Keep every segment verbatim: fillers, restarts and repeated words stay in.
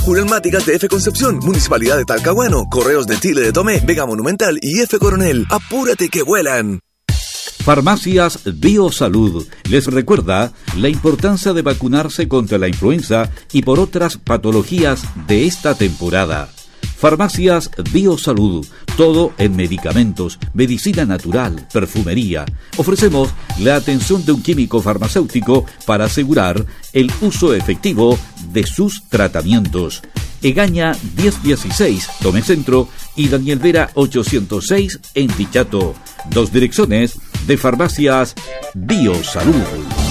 Pneumáticas de F Concepción, Municipalidad de Talcahuano, Correos de Chile de Tomé, Vega Monumental y F Coronel. ¡Apúrate que vuelan! Farmacias Biosalud les recuerda la importancia de vacunarse contra la influenza y por otras patologías de esta temporada. Farmacias Biosalud, todo en medicamentos, medicina natural, perfumería. Ofrecemos la atención de un químico farmacéutico para asegurar el uso efectivo de sus tratamientos. Egaña diez dieciséis, Tomé Centro, y Daniel Vera ochocientos seis en Dichato. Dos direcciones de Farmacias Biosalud.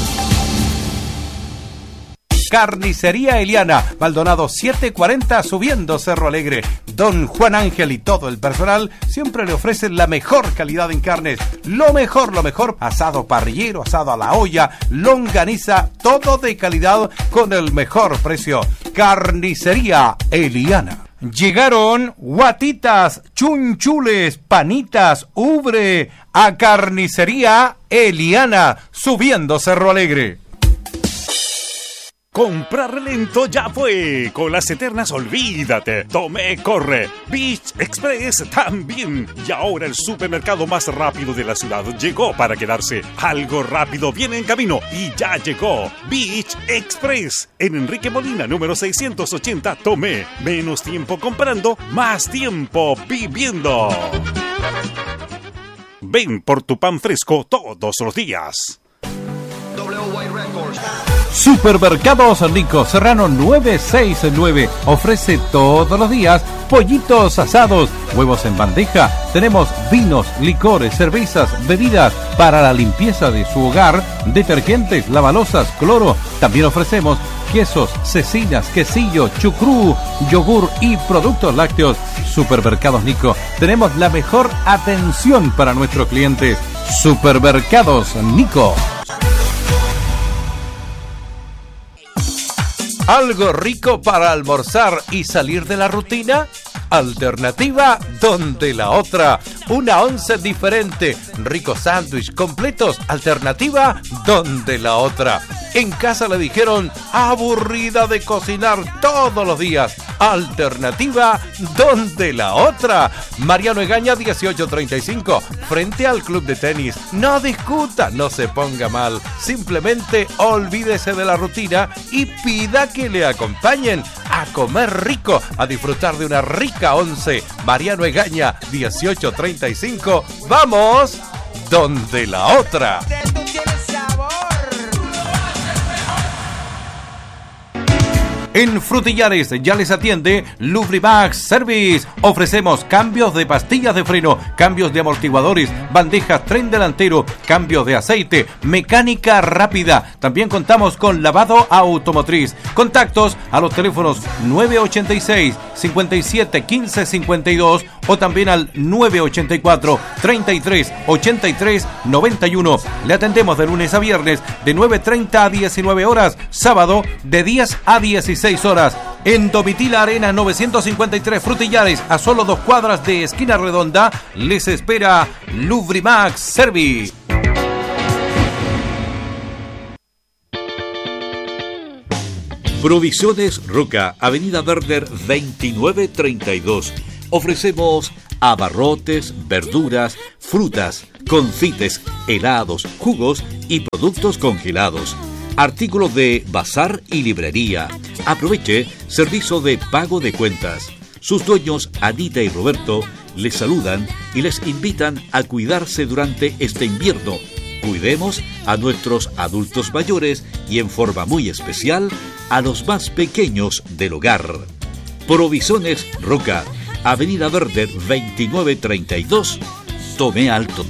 Carnicería Eliana, Maldonado setecientos cuarenta, subiendo Cerro Alegre. Don Juan Ángel y todo el personal siempre le ofrecen la mejor calidad en carnes. Lo mejor, lo mejor, asado parrillero, asado a la olla, longaniza, todo de calidad con el mejor precio. Carnicería Eliana. Llegaron guatitas, chunchules, panitas, ubre a Carnicería Eliana, subiendo Cerro Alegre. Comprar lento ya fue. Con las eternas olvídate. Tomé corre. Beach Express también. Y ahora el supermercado más rápido de la ciudad llegó para quedarse. Algo rápido viene en camino y ya llegó. Beach Express. En Enrique Molina, número seiscientos ochenta, Tomé. Menos tiempo comprando, más tiempo viviendo. Ven por tu pan fresco todos los días. Supermercados Nico Serrano novecientos sesenta y nueve ofrece todos los días pollitos asados, huevos en bandeja. Tenemos vinos, licores, cervezas, bebidas para la limpieza de su hogar, detergentes, lavalosas, cloro. También ofrecemos quesos, cecinas, quesillo, chucrú, yogur y productos lácteos. Supermercados Nico, tenemos la mejor atención para nuestros clientes. Supermercados Nico. ¿Algo rico para almorzar y salir de la rutina? Alternativa donde la otra. Una once diferente. Ricos sándwich completos. Alternativa donde la otra. En casa le dijeron aburrida de cocinar todos los días. Alternativa donde la otra. Mariano Egaña dieciocho treinta y cinco. Frente al club de tenis. No discuta, no se ponga mal. Simplemente olvídese de la rutina y pida que le acompañen a comer rico, a disfrutar de una rica once. Mariano Egaña dieciocho treinta y cinco. Vamos donde la otra. En Frutillares ya les atiende Lubrimax Service. Ofrecemos cambios de pastillas de freno, cambios de amortiguadores, bandejas, tren delantero, cambios de aceite, mecánica rápida. También contamos con lavado automotriz. Contactos a los teléfonos nueve ochenta y seis, cincuenta y siete, quince cincuenta y dos o también al nueve ochenta y cuatro, treinta y tres, ochenta y tres, noventa y uno. Le atendemos de lunes a viernes de nueve treinta a diecinueve horas, sábado de diez a dieciséis horas. En Domitila Arena novecientos cincuenta y tres Frutillares, a solo dos cuadras de Esquina Redonda, les espera Lubrimax Service. Provisiones Roca, Avenida Werner veintinueve treinta y dos. Ofrecemos abarrotes, verduras, frutas, confites, helados, jugos y productos congelados. Artículos de bazar y librería. Aproveche servicio de pago de cuentas. Sus dueños, Anita y Roberto, les saludan y les invitan a cuidarse durante este invierno. Cuidemos a nuestros adultos mayores y en forma muy especial a los más pequeños del hogar. Provisiones Roca, Avenida Verde veintinueve treinta y dos, Tomé Alto.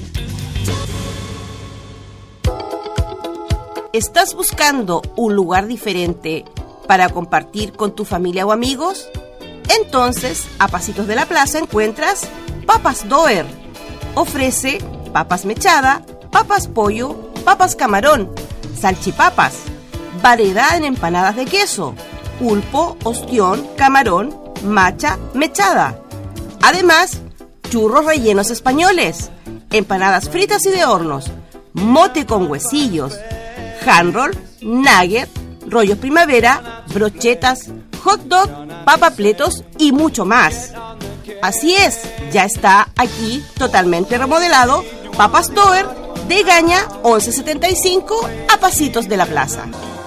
¿Estás buscando un lugar diferente para compartir con tu familia o amigos? Entonces, a pasitos de la plaza encuentras Papas Doer. Ofrece papas mechada, papas pollo, papas camarón, salchipapas, variedad en empanadas de queso, pulpo, ostión, camarón, macha, mechada. Además, churros rellenos españoles, empanadas fritas y de hornos, mote con huesillos, hand roll, nugget, rollos primavera, brochetas, hot dog, papapletos y mucho más. Así es, ya está aquí totalmente remodelado Papas Doer de Gaña once setenta y cinco a pasitos de la plaza.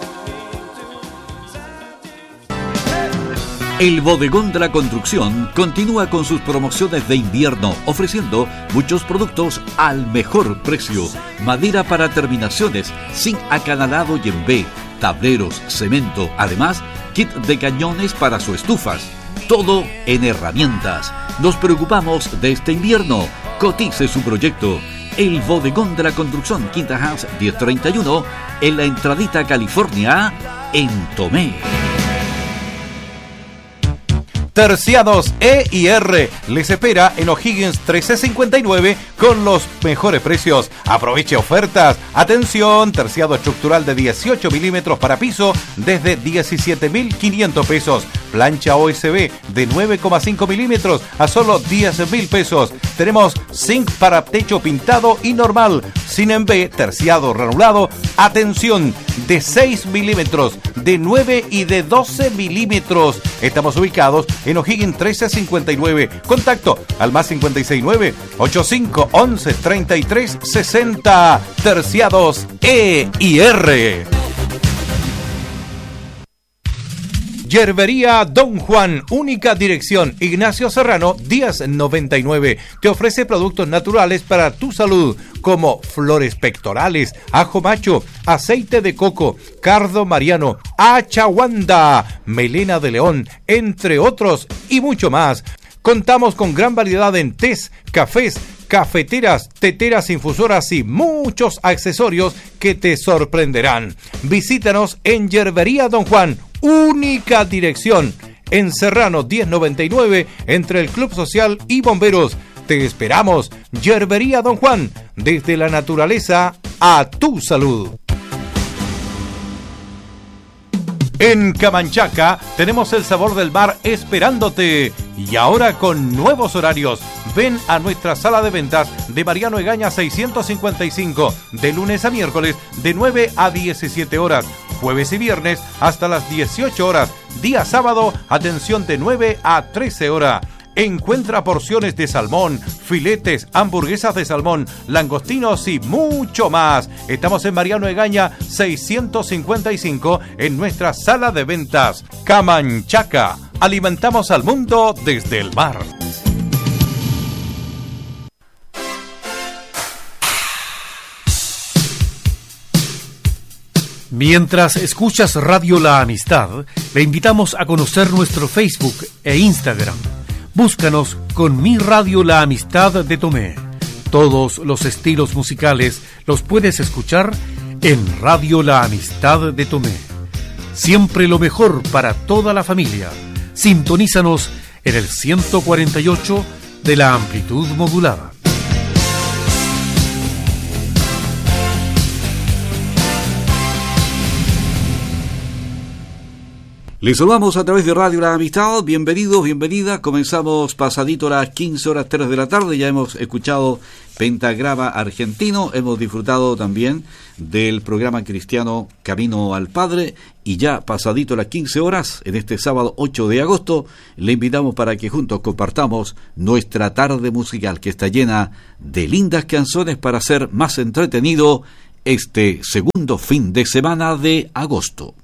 El Bodegón de la Construcción continúa con sus promociones de invierno, ofreciendo muchos productos al mejor precio. Madera para terminaciones, zinc acanalado y en B, tableros, cemento, además, kit de cañones para sus estufas. Todo en herramientas. Nos preocupamos de este invierno. Cotice su proyecto. El Bodegón de la Construcción, Quinta Hans diez treinta y uno, en la entradita California, en Tomé. Terciados E y R les espera en O'Higgins trece cincuenta y nueve con los mejores precios. Aproveche ofertas. Atención, terciado estructural de dieciocho milímetros para piso desde diecisiete mil quinientos pesos. Plancha O S B de nueve coma cinco milímetros a solo diez mil pesos. Tenemos zinc para techo pintado y normal. Sin en B, terciado ranulado. Atención, de seis milímetros, de nueve y de doce milímetros. Estamos ubicados en O'Higgins trece cincuenta y nueve. Contacto al más cincuenta y seis nueve, ochenta y cinco, once, treinta y tres, sesenta. Terciados E y R. Yerbería Don Juan, única dirección, Ignacio Serrano, diez noventa y nueve. Te ofrece productos naturales para tu salud, como flores pectorales, ajo macho, aceite de coco, cardo mariano, achaguanda, melena de león, entre otros y mucho más. Contamos con gran variedad en tés, cafés, cafeteras, teteras, infusoras y muchos accesorios que te sorprenderán. Visítanos en Yerbería Don Juan, única dirección, en Serrano diez noventa y nueve, entre el Club Social y Bomberos. Te esperamos, Yerbería Don Juan, desde la naturaleza a tu salud. En Camanchaca tenemos el sabor del mar esperándote y ahora con nuevos horarios. Ven a nuestra sala de ventas de Mariano Egaña seiscientos cincuenta y cinco de lunes a miércoles de nueve a diecisiete horas, jueves y viernes hasta las dieciocho horas, día sábado atención de nueve a trece horas. Encuentra porciones de salmón, filetes, hamburguesas de salmón, langostinos y mucho más. Estamos en Mariano Egaña seiscientos cincuenta y cinco en nuestra sala de ventas. Camanchaca, alimentamos al mundo desde el mar. Mientras escuchas Radio La Amistad, le invitamos a conocer nuestro Facebook e Instagram. Búscanos con Mi Radio La Amistad de Tomé. Todos los estilos musicales los puedes escuchar en Radio La Amistad de Tomé. Siempre lo mejor para toda la familia. Sintonízanos en el ciento cuarenta y ocho de la amplitud modulada. Les saludamos a través de Radio La Amistad. Bienvenidos, bienvenida. Comenzamos pasadito a las quince horas tres de la tarde. Ya hemos escuchado Pentagrama Argentino. Hemos disfrutado también del programa cristiano Camino al Padre. Y ya pasadito a las quince horas, en este sábado ocho de agosto, le invitamos para que juntos compartamos nuestra tarde musical, que está llena de lindas canciones para hacer más entretenido este segundo fin de semana de agosto.